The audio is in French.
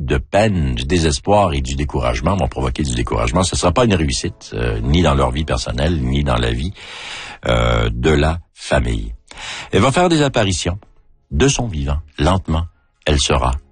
de peine, du désespoir et du découragement, vont provoquer du découragement. Ce ne sera pas une réussite, ni dans leur vie personnelle, ni dans la vie de la famille. Elle va faire des apparitions de son vivant. Lentement, elle sera